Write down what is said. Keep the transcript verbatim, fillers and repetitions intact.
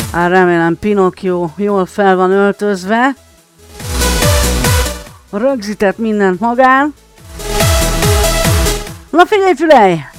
Hát remélem Pinocchio jól fel van öltözve. Rögzített mindent magán. Na figyelj, Fülej!